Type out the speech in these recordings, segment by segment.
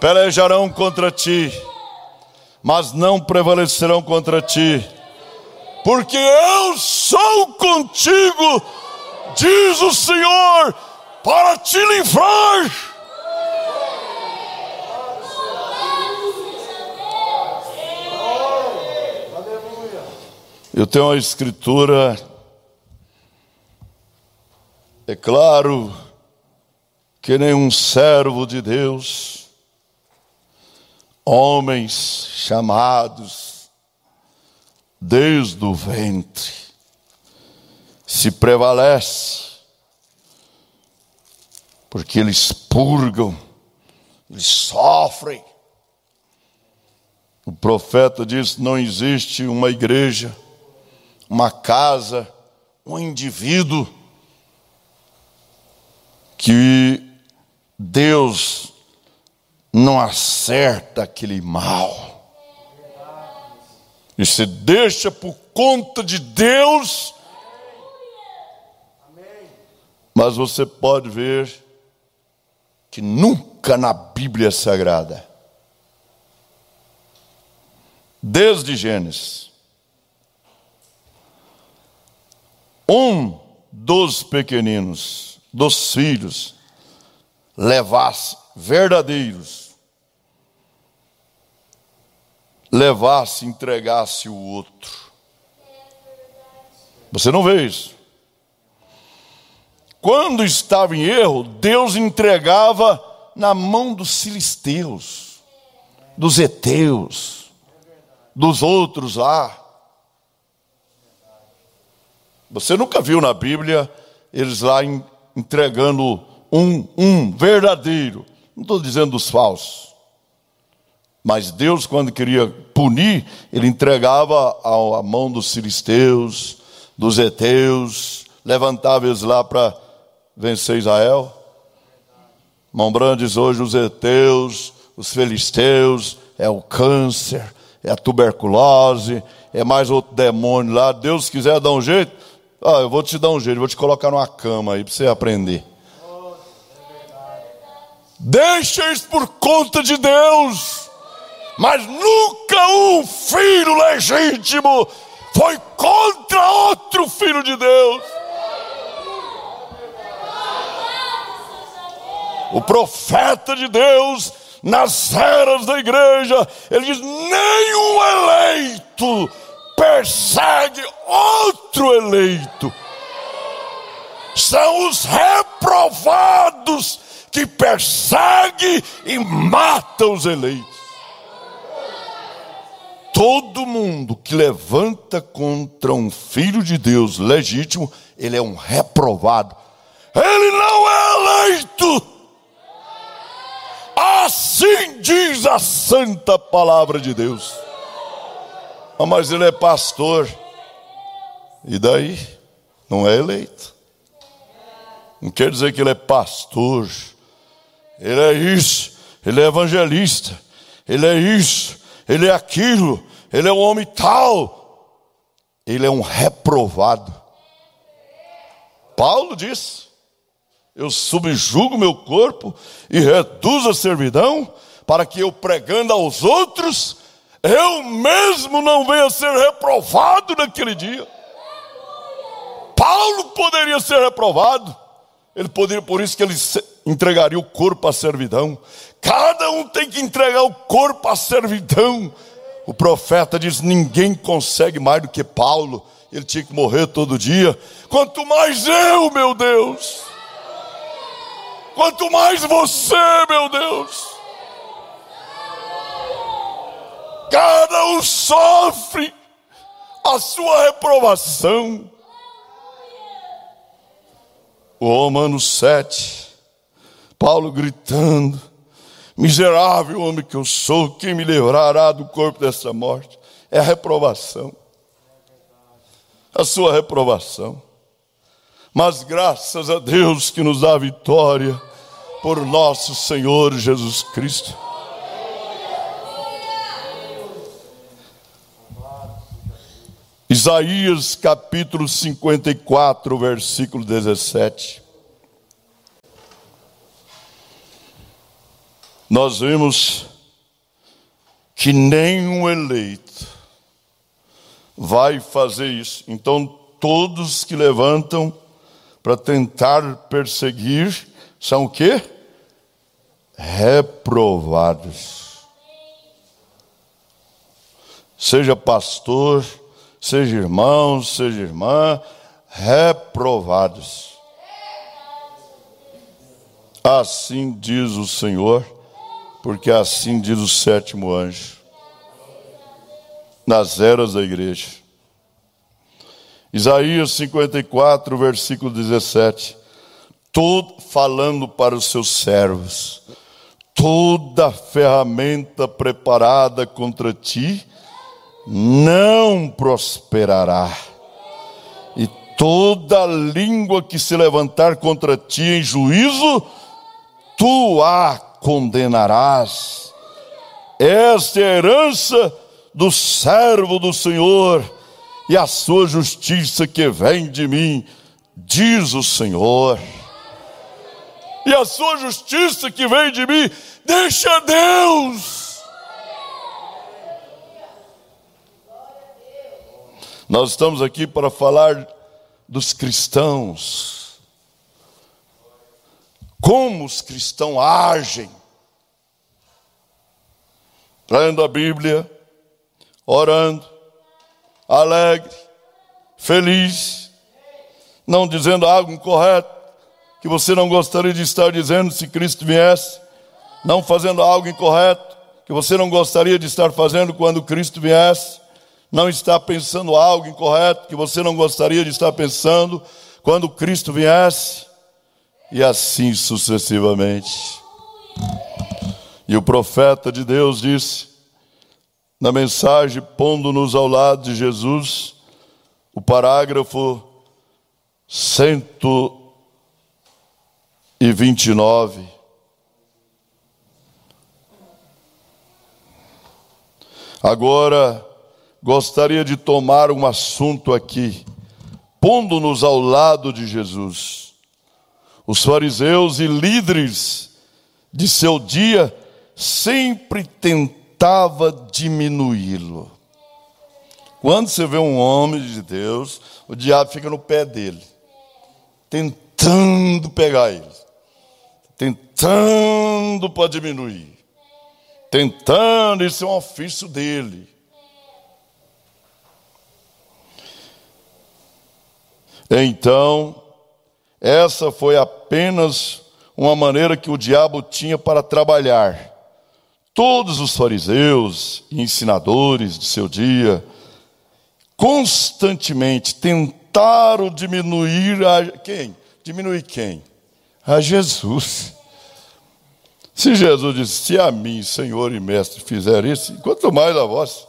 pelejarão contra ti, mas não prevalecerão contra ti, porque eu sou contigo, diz o Senhor, para te livrar. Eu tenho uma escritura, é claro que nenhum servo de Deus, homens chamados desde o ventre, se prevalece, porque eles purgam, eles sofrem. O profeta diz: não existe uma igreja, uma casa, um indivíduo que Deus não acerta aquele mal. E se deixa por conta de Deus. Mas você pode ver que nunca na Bíblia Sagrada, desde Gênesis, um dos pequeninos, dos filhos, entregasse o outro. Você não vê isso. Quando estava em erro, Deus entregava na mão dos filisteus, dos heteus, dos outros lá. Você nunca viu na Bíblia eles lá entregando um verdadeiro. Não estou dizendo dos falsos. Mas Deus, quando queria punir, Ele entregava à mão dos filisteus, dos heteus, levantava eles lá para vencer Israel. Mão Branda diz hoje: os heteus, os filisteus, é o câncer, é a tuberculose, é mais outro demônio lá. Deus quiser dar um jeito, eu vou te dar um jeito, vou te colocar numa cama aí para você aprender. Deixa isso por conta de Deus. Mas nunca um filho legítimo foi contra outro filho de Deus. O profeta de Deus, nas eras da igreja, ele diz: nenhum eleito persegue outro eleito. São os reprovados que perseguem e matam os eleitos. Todo mundo que levanta contra um filho de Deus legítimo, ele é um reprovado. Ele não é eleito. Assim diz a santa palavra de Deus. Mas ele é pastor. E daí? Não é eleito. Não quer dizer que ele é pastor. Ele é isso. Ele é evangelista. Ele é isso. Ele é aquilo. Ele é um homem tal. Ele é um reprovado. Paulo disse: eu subjugo meu corpo e reduzo a servidão, para que eu, pregando aos outros, eu mesmo não venha a ser reprovado naquele dia. Paulo poderia ser reprovado. Ele poderia, por isso que ele entregaria o corpo à servidão. Cada um tem que entregar o corpo à servidão. O profeta diz: ninguém consegue mais do que Paulo. Ele tinha que morrer todo dia. Quanto mais eu, meu Deus. Quanto mais você, meu Deus. Cada um sofre a sua reprovação. O Romanos 7, Paulo gritando: miserável homem que eu sou, quem me livrará do corpo dessa morte? É a reprovação. A sua reprovação. Mas graças a Deus que nos dá a vitória por nosso Senhor Jesus Cristo. Isaías capítulo 54, versículo 17. nós vimos que nenhum eleito vai fazer isso. Então, todos que levantam para tentar perseguir são o quê? Reprovados. Seja pastor, seja irmão, seja irmã, reprovados. Assim diz o Senhor, porque assim diz o sétimo anjo, nas eras da igreja. Isaías 54, versículo 17. Falando para os seus servos: toda ferramenta preparada contra ti não prosperará, e toda língua que se levantar contra ti em juízo, tu a condenarás. Esta é a herança do servo do Senhor, e a sua justiça que vem de mim, diz o Senhor. E a sua justiça que vem de mim, deixa Deus. Nós estamos aqui para falar dos cristãos. Como os cristãos agem. Lendo a Bíblia, orando, alegre, feliz, não dizendo algo incorreto que você não gostaria de estar dizendo se Cristo viesse, não fazendo algo incorreto que você não gostaria de estar fazendo quando Cristo viesse, não está pensando algo incorreto que você não gostaria de estar pensando quando Cristo viesse, e assim sucessivamente. E o profeta de Deus disse, na mensagem, pondo-nos ao lado de Jesus, o parágrafo 129. Agora, gostaria de tomar um assunto aqui, pondo-nos ao lado de Jesus. Os fariseus e líderes de seu dia sempre tentava diminuí-lo. Quando você vê um homem de Deus, o diabo fica no pé dele, tentando pegar ele, tentando para diminuir, tentando, isso é um ofício dele. Então, essa foi apenas uma maneira que o diabo tinha para trabalhar. Todos os fariseus e ensinadores de seu dia constantemente tentaram diminuir a quem? Diminuir quem? A Jesus. Se Jesus disse, se a mim, Senhor e Mestre, fizer isso, quanto mais a vós.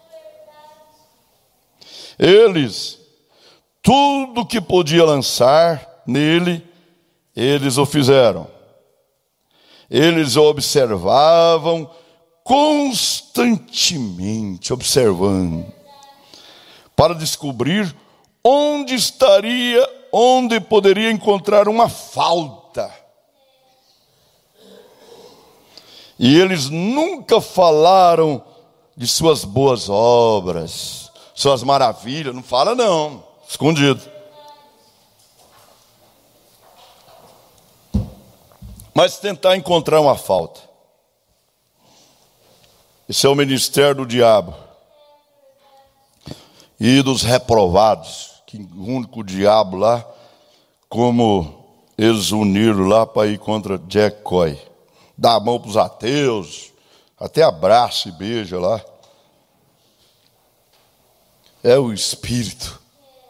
Eles, tudo que podia lançar nele, eles o fizeram. Eles o observavam constantemente, observando, para descobrir onde poderia encontrar uma falta. E eles nunca falaram de suas boas obras, suas maravilhas, não fala não, escondido. Mas tentar encontrar uma falta. Esse é o ministério do diabo. E dos reprovados, que o único diabo lá, como eles uniram lá para ir contra Jack Coy. Dá a mão para os ateus, até abraça e beija lá. É o Espírito.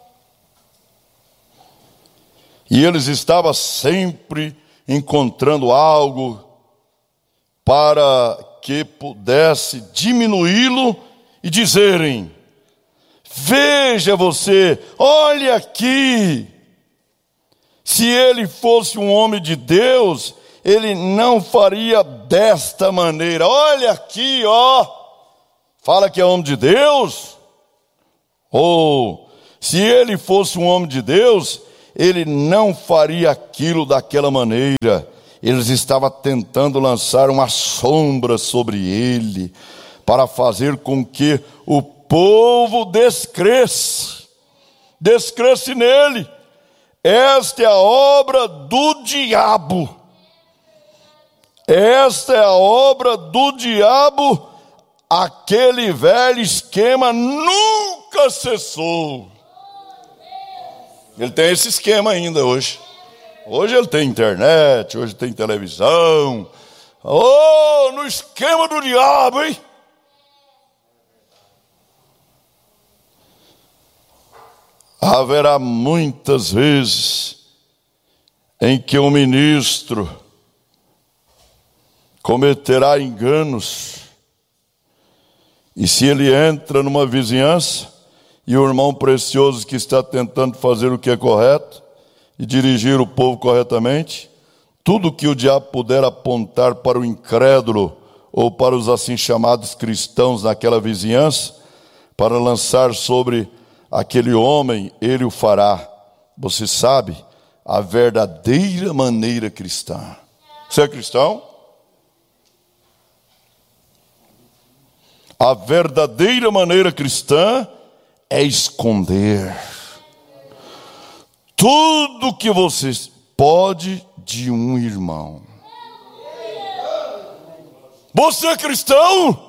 E eles estavam sempre encontrando algo para que pudesse diminuí-lo e dizerem, veja você, olha aqui, se ele fosse um homem de Deus, ele não faria desta maneira, olha aqui, ó, fala que é homem de Deus, ou se ele fosse um homem de Deus, ele não faria aquilo daquela maneira. eles estavam tentando lançar uma sombra sobre ele, para fazer com que o povo descresse nele. Esta é a obra do diabo. Esta é a obra do diabo. Aquele velho esquema nunca cessou. Ele tem esse esquema ainda hoje. Hoje ele tem internet, hoje tem televisão. Oh, no esquema do diabo, hein? Haverá muitas vezes em que o ministro cometerá enganos, e se ele entra numa vizinhança e o irmão precioso que está tentando fazer o que é correto e dirigir o povo corretamente, tudo que o diabo puder apontar para o incrédulo ou para os assim chamados cristãos naquela vizinhança, para lançar sobre aquele homem, ele o fará. Você sabe, a verdadeira maneira cristã. Você é cristão? A verdadeira maneira cristã é esconder tudo que você pode de um irmão. Você é cristão?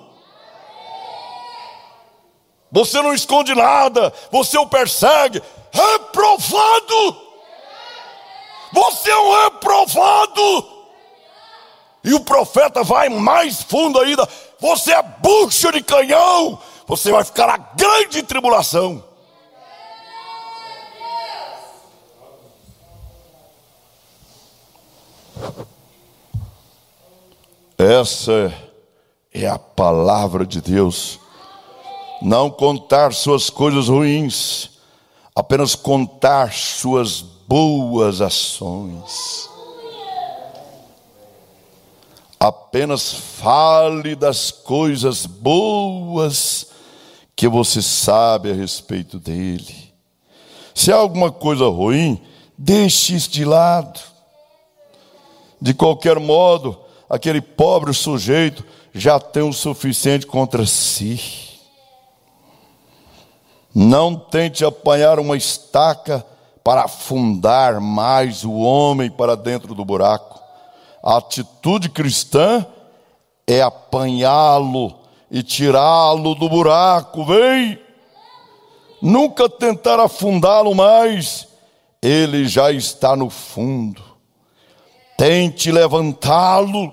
Você não esconde nada, você o persegue. Reprovado! Você é um reprovado! E o profeta vai mais fundo ainda. Você é bucha de canhão. Você vai ficar na grande tribulação. Essa é a palavra de Deus. Não contar suas coisas ruins, apenas contar suas boas ações. Apenas fale das coisas boas que você sabe a respeito dele. Se há alguma coisa ruim, deixe isso de lado. De qualquer modo, aquele pobre sujeito já tem o suficiente contra si. Não tente apanhar uma estaca para afundar mais o homem para dentro do buraco. A atitude cristã é apanhá-lo e tirá-lo do buraco. Vem! Nunca tentar afundá-lo mais. Ele já está no fundo. Tente levantá-lo.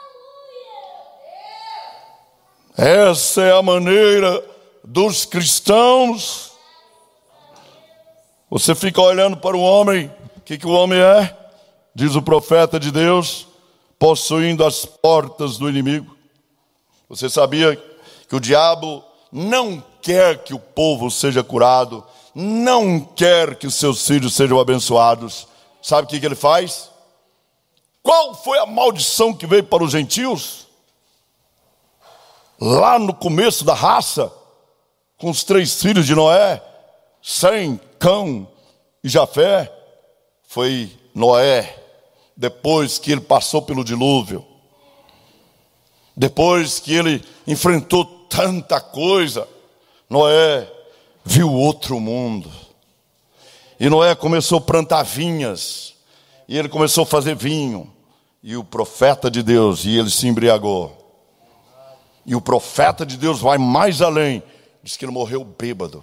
Essa é a maneira dos cristãos. Você fica olhando para o homem. O que o homem é? Diz o profeta de Deus, possuindo as portas do inimigo. Você sabia que o diabo não quer que o povo seja curado, não quer que os seus filhos sejam abençoados? Sabe o que ele faz? Qual foi a maldição que veio para os gentios? Lá no começo da raça, com os 3 filhos de Noé, Sem, Cão e Jafé, foi Noé, depois que ele passou pelo dilúvio, depois que ele enfrentou tanta coisa, Noé viu outro mundo. E Noé começou a plantar vinhas, e ele começou a fazer vinho, e o profeta de Deus, e ele se embriagou. E o profeta de Deus vai mais além, diz que ele morreu bêbado.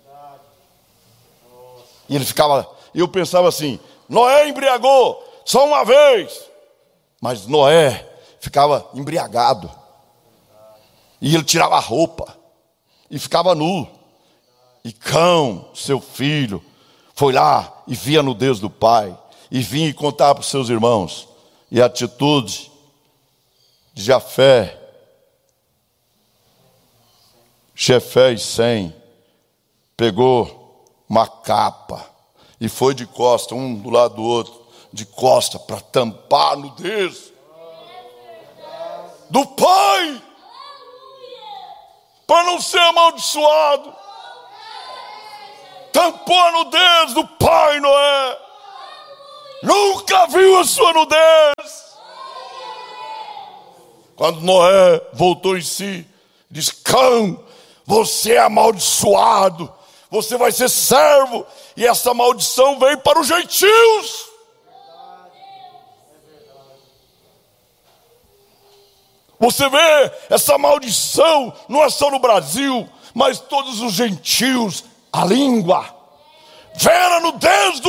E ele ficava, eu pensava assim, Noé embriagou só uma vez, mas Noé ficava embriagado, e ele tirava a roupa, e ficava nu, e Cão, seu filho, foi lá e via a nudez do pai, e vinha e contava para os seus irmãos. E a atitude de Jafé e Sem, pegou uma capa e foi de costa, um do lado do outro, de costa, para tampar a nudez do pai, para não ser amaldiçoado. Tampou a nudez do pai Noé. Nunca viu a sua nudez. Quando Noé voltou em si, disse: Cão, você é amaldiçoado, você vai ser servo, e essa maldição veio para os gentios. Você vê, essa maldição não é só no Brasil, mas todos os gentios, a língua, vera no Deus do